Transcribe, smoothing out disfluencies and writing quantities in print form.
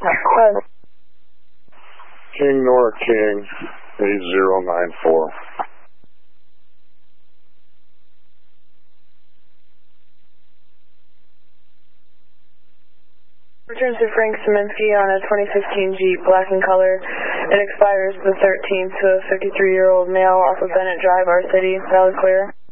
King Nora King, 8094. Returns to Frank Saminsky on a 2015 Jeep, black in color. It expires the 13th to a 53-year-old male off of Bennett Drive, our city. Valid clear.